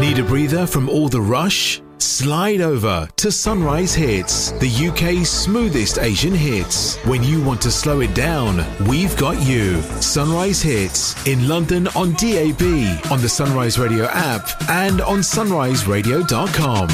Need a breather from all the rush? Slide over to Sunrise Hits, the UK's smoothest Asian hits. When you want to slow it down, we've got you. Sunrise Hits in London on DAB, on the Sunrise Radio app, and on sunriseradio.com.